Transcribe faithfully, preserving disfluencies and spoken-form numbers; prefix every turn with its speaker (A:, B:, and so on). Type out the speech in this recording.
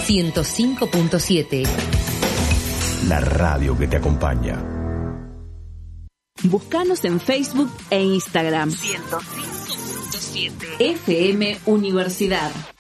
A: ciento cinco punto siete.
B: La radio que te acompaña.
C: Búscanos en Facebook e Instagram.
A: ciento cinco punto siete.
C: F M Universidad.